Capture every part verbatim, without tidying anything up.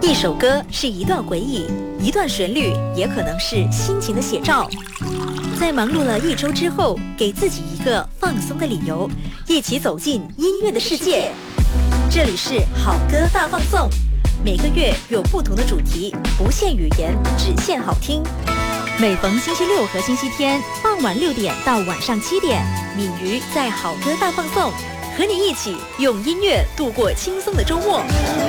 一首歌是一段回忆，一段旋律也可能是心情的写照。在忙碌了一周之后，给自己一个放松的理由，一起走进音乐的世界。这里是好歌大放送，每个月有不同的主题，不限语言，只限好听。每逢星期六和星期天傍晚六点到晚上七点，敏瑜在好歌大放送，和你一起用音乐度过轻松的周末。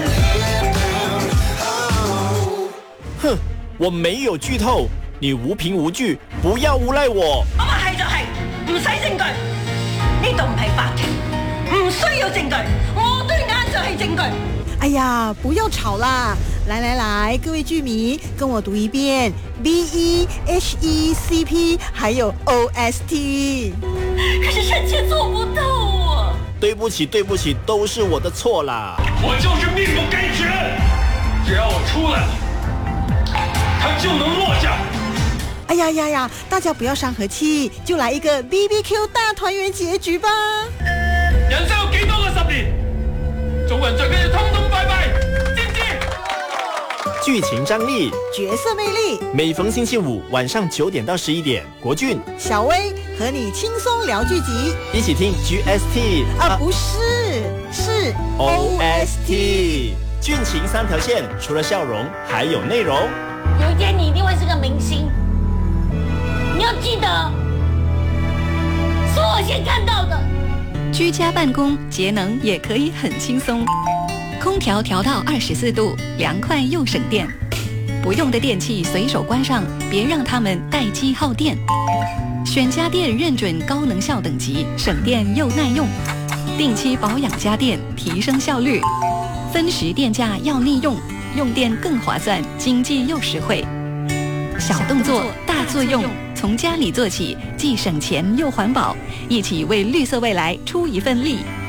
哼，我没有劇透，你無憑無據，不要誣賴我。 我話係就係，唔使證據。呢度唔係法庭，唔需要證據。我對眼就係證據。 哎呀，不要吵啦！來來來，各位劇迷，跟我讀一遍 B E H E C P， 還有 O S T。 可是臣妾做不到啊！ 對不起，對不起，都是我的錯啦。 我就是命不該絕，只要我出來了，他就能落下。 哎呀呀呀！大家不要傷和氣，就來一個 B B Q 大團圓結局吧。 人生有幾多個十年？做人最緊要通通拜拜，知唔知？ 劇情張力， 角色魅力， 每逢星期五晚上九點到十一點，國俊、 小薇和你輕鬆聊劇集， 一起聽 G S T 啊，啊不是，是 O S T。劇情三條線，除了笑容，還有內容。 有一天你一定會是個明星，你要記得，是我先看到的。 居家辦公節能也可以很輕鬆，空調調到二十四度，涼快又省電。不用的電器隨手關上，別讓它們待機耗電。選家電認準高能效等級，省電又耐用。定期保養家電，提升效率。分時電價要利用，用電更划算，經濟又實惠。小動作大作用，從家裡做起，既省錢又環保，一起為綠色未來出一份力。